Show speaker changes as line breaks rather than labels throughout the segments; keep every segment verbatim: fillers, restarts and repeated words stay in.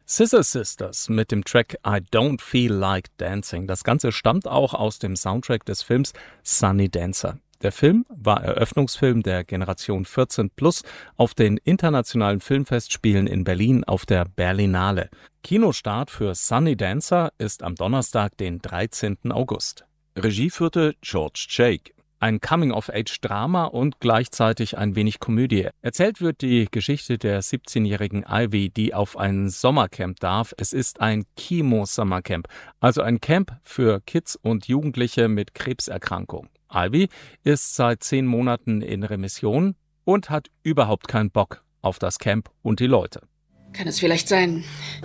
Scissor Sisters mit dem Track I Don't Feel Like Dancing. Das Ganze stammt auch aus dem Soundtrack des Films Sunny Dancer. Der Film war Eröffnungsfilm der Generation vierzehn plus auf den internationalen Filmfestspielen in Berlin auf der Berlinale. Kinostart für Sunny Dancer ist am Donnerstag, den dreizehnten August. Regie führte George Cekh. Ein Coming-of-Age-Drama und gleichzeitig ein wenig Komödie. Erzählt wird die Geschichte der siebzehnjährigen Ivy, die auf ein Sommercamp darf. Es ist ein Chemo-Sommercamp, also ein Camp für Kids und Jugendliche mit Krebserkrankung. Ivy ist seit zehn Monaten in Remission und hat überhaupt keinen Bock auf das Camp und die Leute.
Kann es vielleicht sein,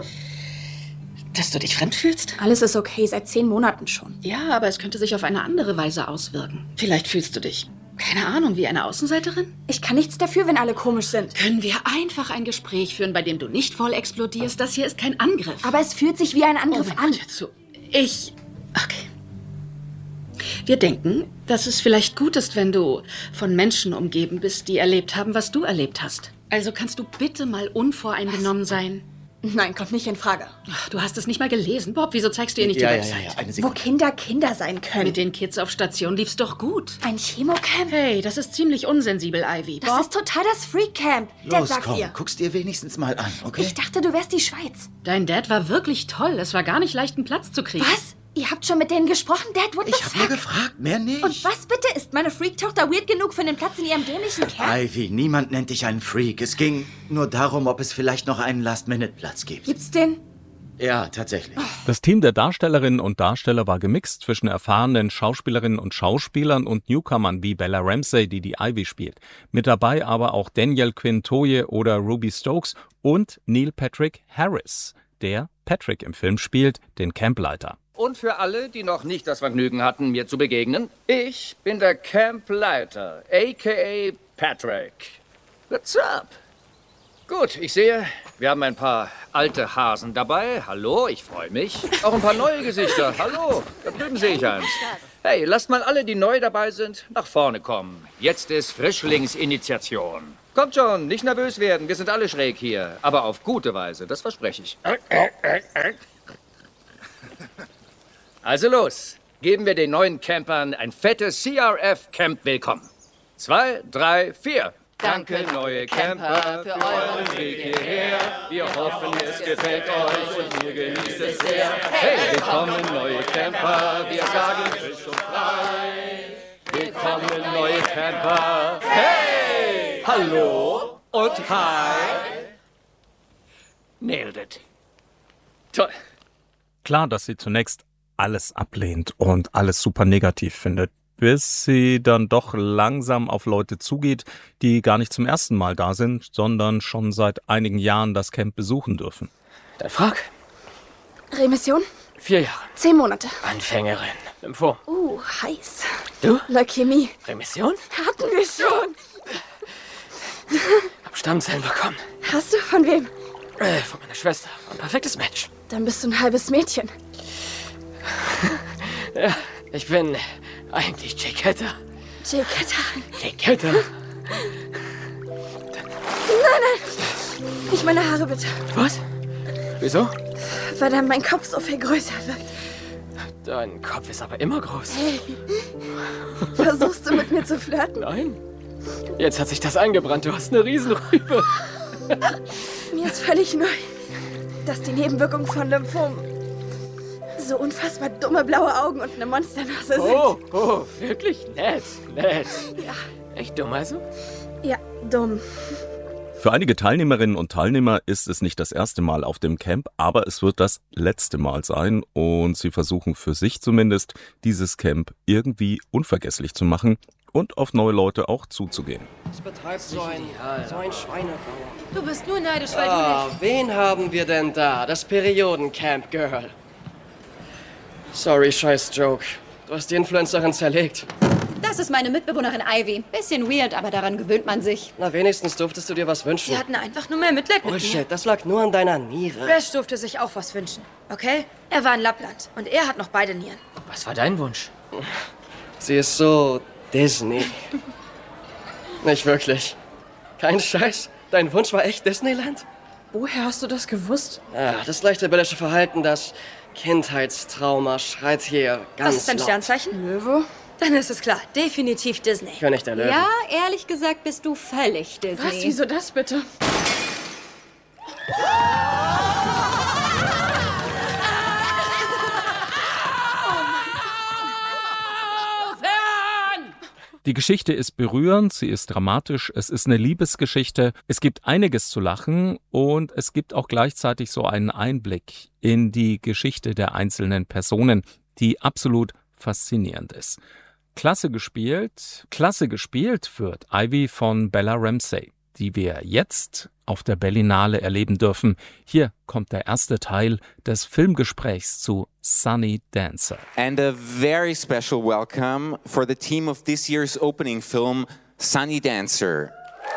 dass du dich fremd fühlst?
Alles ist okay, seit zehn Monaten schon.
Ja, aber es könnte sich auf eine andere Weise auswirken. Vielleicht fühlst du dich, keine Ahnung, wie eine Außenseiterin?
Ich kann nichts dafür, wenn alle komisch sind.
Können wir einfach ein Gespräch führen, bei dem du nicht voll explodierst? Das hier ist kein Angriff.
Aber es fühlt sich wie ein Angriff
oh mein
an.
Gott, jetzt so. Ich... Okay. Wir denken, dass es vielleicht gut ist, wenn du von Menschen umgeben bist, die erlebt haben, was du erlebt hast. Also kannst du bitte mal unvoreingenommen was? sein?
Nein, kommt nicht in Frage.
Ach, du hast es nicht mal gelesen, Bob. Wieso zeigst du ihr nicht
ja,
die
ja,
Website?
Ja, ja, eine
Wo Kinder Kinder sein können.
Mit den Kids auf Station lief's doch gut.
Ein Chemocamp?
Hey, das ist ziemlich unsensibel, Ivy.
Das
Bob?
ist total das Freak-Camp.
Los,
Dad, sag's
komm,
ihr.
guck's dir wenigstens mal an, okay?
Ich dachte, du wärst die Schweiz.
Dein Dad war wirklich toll. Es war gar nicht leicht, einen Platz zu kriegen.
Was? Ihr habt schon mit denen gesprochen, Dad? What the
Ich hab
fuck?
nur gefragt, mehr nicht.
Und was bitte? Ist meine Freak-Tochter weird genug für einen Platz in ihrem dämlichen Camp?
Ivy, niemand nennt dich einen Freak. Es ging nur darum, ob es vielleicht noch einen Last-Minute-Platz gibt.
Gibt's den?
Ja, tatsächlich.
Das Team der Darstellerinnen und Darsteller war gemixt zwischen erfahrenen Schauspielerinnen und Schauspielern und Newcomern wie Bella Ramsey, die die Ivy spielt. Mit dabei aber auch Danielle Quinn-Toye oder Ruby Stokes und Neil Patrick Harris, der Patrick im Film spielt, den Campleiter.
Und für alle, die noch nicht das Vergnügen hatten, mir zu begegnen, ich bin der Campleiter, a k a. Patrick. What's up? Gut, ich sehe, wir haben ein paar alte Hasen dabei. Hallo, ich freue mich. Auch ein paar neue Gesichter. Hallo, da drüben sehe ich eins. Hey, lasst mal alle, die neu dabei sind, nach vorne kommen. Jetzt ist Frischlingsinitiation. Kommt schon, nicht nervös werden, wir sind alle schräg hier. Aber auf gute Weise, das verspreche ich. Also los, geben wir den neuen Campern ein fettes C R F-Camp-Willkommen. Zwei, drei, vier. Danke, neue Camper, für euren Weg hierher. Wir hoffen, es gefällt euch und ihr genießt es sehr. Hey, willkommen, neue Camper, wir sagen frisch und frei. Willkommen, neue Camper. Hey, hallo und hi. Nailed it. Toll.
Klar, dass sie zunächst alles ablehnt und alles super negativ findet, bis sie dann doch langsam auf Leute zugeht, die gar nicht zum ersten Mal da sind, sondern schon seit einigen Jahren das Camp besuchen dürfen.
Dann frag.
Remission?
Vier Jahre.
Zehn Monate.
Anfängerin. Lymphom.
Uh, heiß.
Du?
Leukämie.
Remission?
Hatten wir schon.
Hab Stammzellen bekommen.
Hast du? Von wem?
Äh, von meiner Schwester. Ein perfektes Match.
Dann bist du ein halbes Mädchen.
Ja, ich bin eigentlich Jake Hatter.
Jake Hatter.
Jake Hatter.
Nein, nein. Nicht meine Haare, bitte.
Was? Wieso?
Weil dann mein Kopf so viel größer wird.
Dein Kopf ist aber immer groß.
Hey. Versuchst du mit mir zu flirten?
Nein. Jetzt hat sich das eingebrannt. Du hast eine Riesenrübe.
Mir ist völlig neu, dass die Nebenwirkungen von Lymphom so unfassbar dumme blaue Augen und eine Monsternase sind.
Oh, oh, wirklich nett, nett.
Ja.
Echt dumm also?
Ja, dumm.
Für einige Teilnehmerinnen und Teilnehmer ist es nicht das erste Mal auf dem Camp, aber es wird das letzte Mal sein und sie versuchen für sich zumindest, dieses Camp irgendwie unvergesslich zu machen und auf neue Leute auch zuzugehen.
Was betreibt so ein, so ein Schweinebauer?
Du bist nur neidisch, weil
Ah,
du nicht...
wen haben wir denn da? Das Periodencamp-Girl. Sorry, scheiß Joke. Du hast die Influencerin zerlegt.
Das ist meine Mitbewohnerin Ivy. Bisschen weird, aber daran gewöhnt man sich.
Na, wenigstens durftest du dir was wünschen.
Sie hatten einfach nur mehr Mitleid mit
Bullshit,
mir.
das lag nur an deiner Niere.
Rash durfte sich auch was wünschen, okay? Er war in Lappland und er hat noch beide Nieren.
Was war dein Wunsch?
Sie ist so Disney. Nicht wirklich. Kein Scheiß. Dein Wunsch war echt Disneyland?
Woher hast du das gewusst?
Ja, das leicht rebellische Verhalten, das Kindheitstrauma schreit hier ganz
Was ist dein
laut.
Sternzeichen?
Löwe?
Dann ist es klar, definitiv Disney.
König der Löwen.
Ja, ehrlich gesagt bist du völlig Disney.
Was? Wieso das bitte?
Die Geschichte ist berührend, sie ist dramatisch, es ist eine Liebesgeschichte, es gibt einiges zu lachen und es gibt auch gleichzeitig so einen Einblick in die Geschichte der einzelnen Personen, die absolut faszinierend ist. Klasse gespielt, klasse gespielt wird Ivy von Bella Ramsey, die wir jetzt auf der Berlinale erleben dürfen. Hier kommt der erste Teil des Filmgesprächs zu Sunny Dancer.
And a very special welcome for the team of this year's opening film, Sunny Dancer.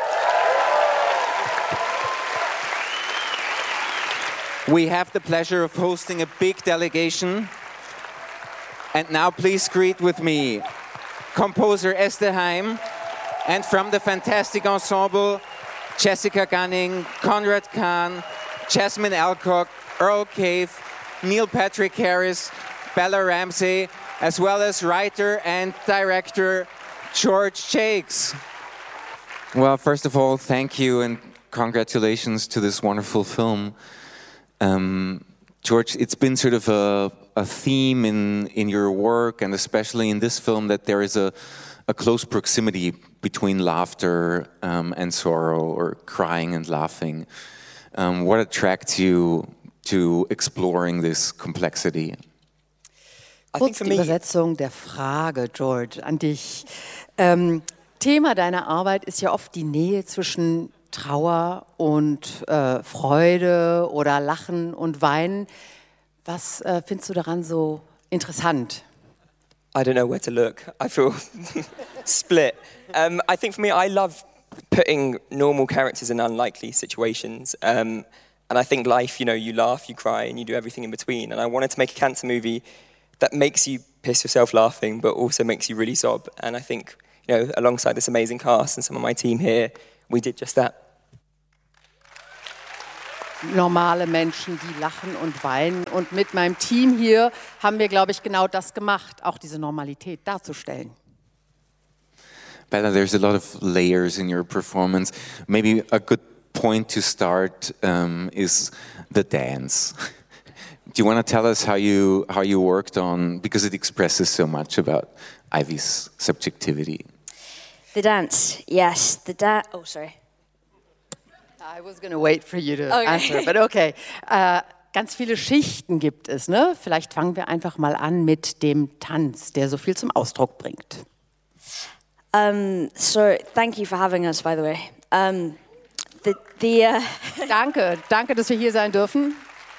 We have the pleasure of hosting a big delegation. And now please greet with me composer Esther Heim, and from the fantastic ensemble, Jessica Gunning, Conrad Kahn, Jasmine Alcock, Earl Cave, Neil Patrick Harris, Bella Ramsey, as well as writer and director George Jakes. Well, first of all, thank you and congratulations to this wonderful film. Um, George, it's been sort of a, a theme in, in your work, and especially in this film, that there is a, a close proximity between laughter um, and sorrow, or crying and laughing. Um, what attracts you to exploring this complexity?
I think for me, Übersetzung der Frage, George, an dich. Ähm, Thema deiner Arbeit ist ja oft die Nähe zwischen Trauer und äh, Freude oder Lachen und Weinen. Was äh, findest du daran so interessant?
I don't know where to look. I feel split. Um, I think for me, I love putting normal characters in unlikely situations. Um, and I think life, you know, you laugh, you cry, and you do everything in between. And I wanted to make a cancer movie that makes you piss yourself laughing, but also makes you really sob. And I think, you know, alongside this amazing cast and some of my team here, we did just that.
Normale Menschen, die lachen und weinen. Und mit meinem Team hier haben wir, glaube ich, genau das gemacht, auch diese Normalität darzustellen.
Bella, there's a lot of layers in your performance. Maybe a good point to start um, is the dance. Do you want to tell us how you how you worked on, because it expresses so much about Ivy's subjectivity?
The dance, yes. The dance. Oh, sorry.
I was going to wait for you to
okay.
answer, but okay. Äh, ganz viele Schichten gibt es, ne? Vielleicht fangen wir einfach mal an mit dem Tanz, der so viel zum Ausdruck bringt.
Um, so, thank you for having us, by the way. Um, the, the, uh
danke, danke, dass wir hier sein dürfen.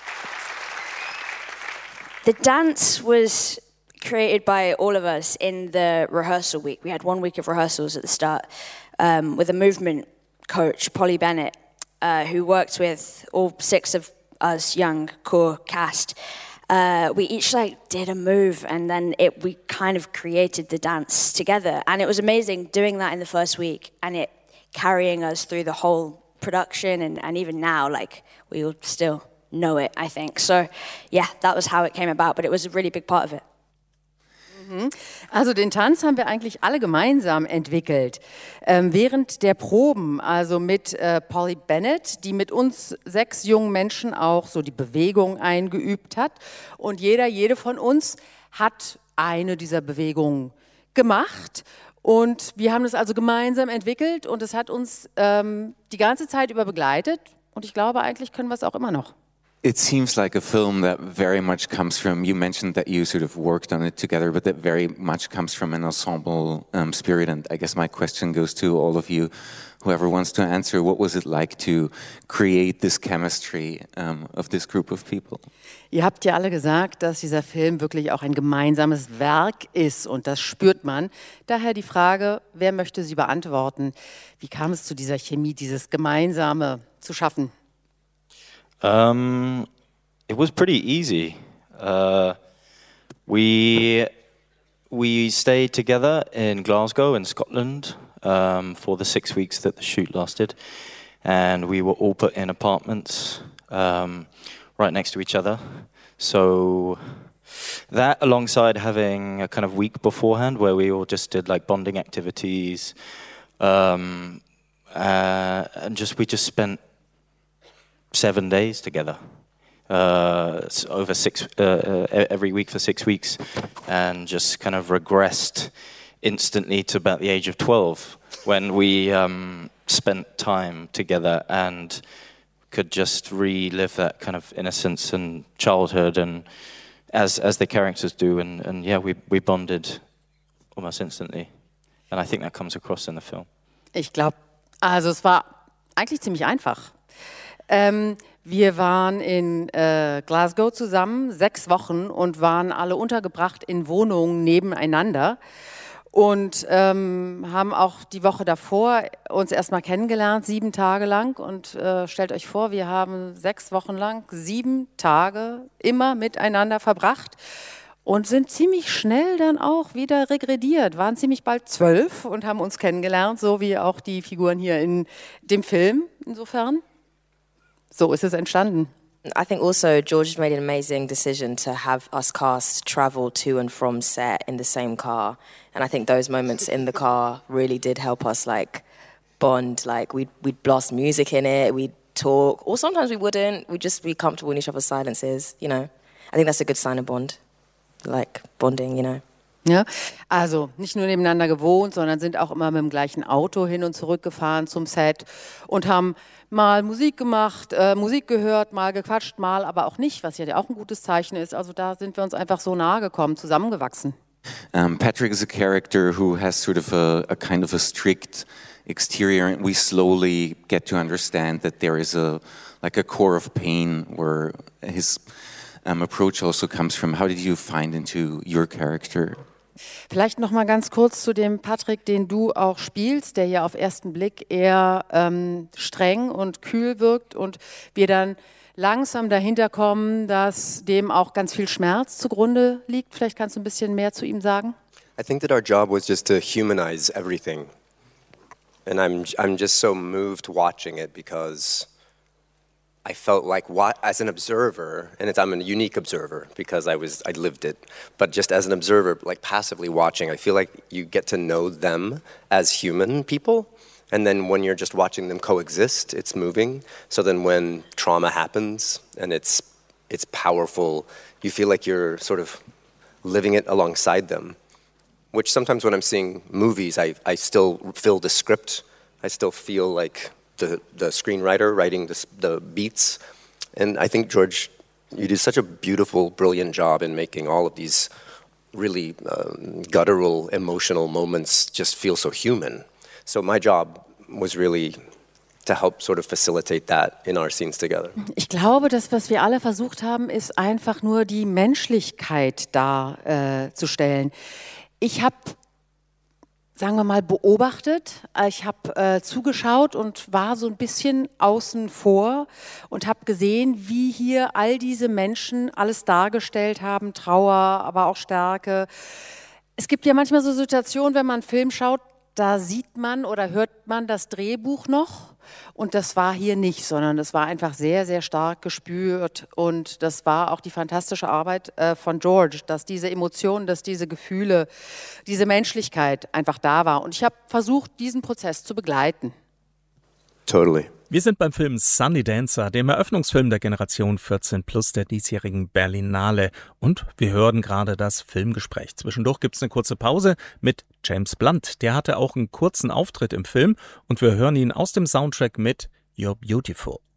The dance was created by all of us in the rehearsal week. We had one week of rehearsals at the start um, with a movement coach, Polly Bennett, uh, who worked with all six of us young core cast. Uh, we each like did a move, and then it we kind of created the dance together, and it was amazing doing that in the first week, and it carrying us through the whole production, and, and even now, like we all still know it, I think. So, yeah, that was how it came about, but it was a really big part of it.
Also den Tanz haben wir eigentlich alle gemeinsam entwickelt. Ähm, während der Proben, also mit äh, Polly Bennett, die mit uns sechs jungen Menschen auch so die Bewegung eingeübt hat. Und jeder, jede von uns hat eine dieser Bewegungen gemacht. Und wir haben das also gemeinsam entwickelt und es hat uns ähm, die ganze Zeit über begleitet. Und ich glaube, eigentlich können wir es auch immer noch.
It seems like a film that very much comes from, you mentioned that you sort of worked on it together, but that very much comes from an ensemble um, spirit. And I guess my question goes to all of you, whoever wants to answer, what was it like to create this chemistry um, of this group of people?
Ihr habt ja alle gesagt, dass dieser Film wirklich auch ein gemeinsames Werk ist und das spürt man. Daher die Frage, wer möchte sie beantworten? Wie kam es zu dieser Chemie, dieses Gemeinsame zu schaffen?
Um, it was pretty easy. Uh, we we stayed together in Glasgow in Scotland um, for the six weeks that the shoot lasted, and we were all put in apartments um, right next to each other. So that, alongside having a kind of week beforehand where we all just did like bonding activities, um, uh, and just we just spent seven days together. Uh, over six uh, uh, every week for six weeks, and just kind of regressed instantly to about the age of twelve when we um, spent time together and could just relive that kind of innocence and childhood, and as as the characters do, and, and yeah, we we bonded almost instantly, and I think that comes across in the film.
Ich glaube, also es war eigentlich ziemlich einfach. Ähm, wir waren in äh, Glasgow zusammen, sechs Wochen, und waren alle untergebracht in Wohnungen nebeneinander und ähm, haben auch die Woche davor uns erstmal kennengelernt, sieben Tage lang. Und äh, stellt euch vor, wir haben sechs Wochen lang, sieben Tage immer miteinander verbracht und sind ziemlich schnell dann auch wieder regrediert, waren ziemlich bald zwölf und haben uns kennengelernt, so wie auch die Figuren hier in dem Film insofern. So ist es entstanden.
I think also George has made an amazing decision to have us cast travel to and from set in the same car. And I think those moments in the car really did help us like bond. Like we'd, we'd blast music in it, we'd talk, or sometimes we wouldn't. We'd just be comfortable in each other's silences, you know. I think that's a good sign of bond, like bonding, you know.
Ja, also nicht nur nebeneinander gewohnt, sondern sind auch immer mit dem gleichen Auto hin und zurück gefahren zum Set und haben mal Musik gemacht, äh, Musik gehört, mal gequatscht, mal aber auch nicht, was ja auch ein gutes Zeichen ist. Also da sind wir uns einfach so nahe gekommen, zusammengewachsen.
Um, Patrick is a character who has sort of a, a kind of a strict exterior, and we slowly get to understand that there is a like a core of pain where his um, approach also comes from. How did you find into your character?
Vielleicht noch mal ganz kurz zu dem Patrick, den du auch spielst, der ja auf ersten Blick eher ähm, streng und kühl wirkt und wir dann langsam dahinter kommen, dass dem auch ganz viel Schmerz zugrunde liegt. Vielleicht kannst du ein bisschen mehr zu ihm sagen?
I think that our job was just to humanize everything. And I'm I'm just so moved watching it because I felt like, what, as an observer, and it's, I'm a unique observer because I was I lived it, but just as an observer, like passively watching, I feel like you get to know them as human people, and then when you're just watching them coexist, it's moving. So then when trauma happens and it's it's powerful, you feel like you're sort of living it alongside them, which sometimes when I'm seeing movies, I I still feel the script, I still feel like The, the screenwriter writing the, the beats. And I think, George, you did such a beautiful, brilliant job in making all of these really um, guttural, emotional moments just feel so human. So my job was really to help sort of facilitate that in our scenes together.
Ich glaube, das, was wir alle versucht haben, ist einfach nur die Menschlichkeit darzustellen. Äh, ich habe sagen wir mal, beobachtet. Ich habe äh, zugeschaut und war so ein bisschen außen vor und habe gesehen, wie hier all diese Menschen alles dargestellt haben, Trauer, aber auch Stärke. Es gibt ja manchmal so Situationen, wenn man einen Film schaut, da sieht man oder hört man das Drehbuch noch. Und das war hier nicht, sondern das war einfach sehr, sehr stark gespürt. Und das war auch die fantastische Arbeit äh, von George, dass diese Emotionen, dass diese Gefühle, diese Menschlichkeit einfach da war. Und ich habe versucht, diesen Prozess zu begleiten.
Totally.
Wir sind beim Film Sunny Dancer, dem Eröffnungsfilm der Generation vierzehn plus der diesjährigen Berlinale. Und wir hören gerade das Filmgespräch. Zwischendurch gibt es eine kurze Pause mit James Blunt. Der hatte auch einen kurzen Auftritt im Film und wir hören ihn aus dem Soundtrack mit You're Beautiful.